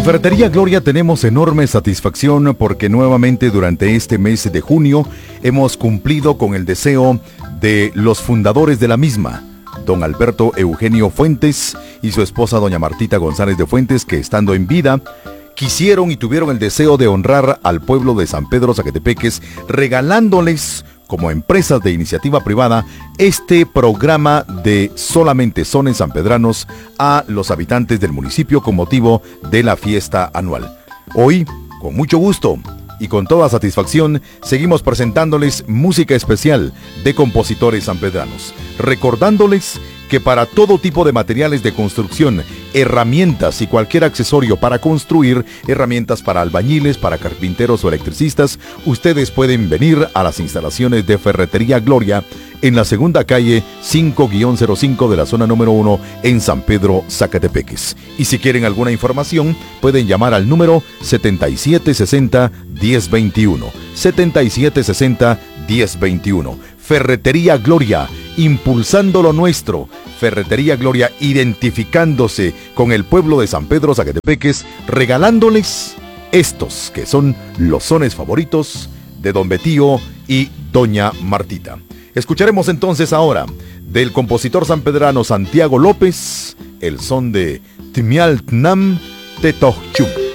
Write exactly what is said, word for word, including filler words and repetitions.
Ferretería Gloria tenemos enorme satisfacción porque nuevamente durante este mes de junio hemos cumplido con el deseo de los fundadores de la misma, don Alberto Eugenio Fuentes y su esposa doña Martita González de Fuentes, que estando en vida quisieron y tuvieron el deseo de honrar al pueblo de San Pedro Zacatepeques, regalándoles como empresas de iniciativa privada este programa de Solamente Sones Sanpedranos a los habitantes del municipio con motivo de la fiesta anual. Hoy, con mucho gusto y con toda satisfacción, seguimos presentándoles música especial de compositores sanpedranos, recordándoles que para todo tipo de materiales de construcción, herramientas y cualquier accesorio para construir, herramientas para albañiles, para carpinteros o electricistas, ustedes pueden venir a las instalaciones de Ferretería Gloria en la segunda calle cinco guión cero cinco de la zona número uno en San Pedro, Zacatepeques. Y si quieren alguna información, pueden llamar al número setenta y siete sesenta, diez veintiuno. setenta y siete sesenta, diez veintiuno. Ferretería Gloria, impulsando lo nuestro. Ferretería Gloria, identificándose con el pueblo de San Pedro Zacatepeques, regalándoles estos que son los sones favoritos de don Betío y doña Martita. Escucharemos entonces ahora del compositor sanpedrano Santiago López el son de Timial Tnam Tetochum.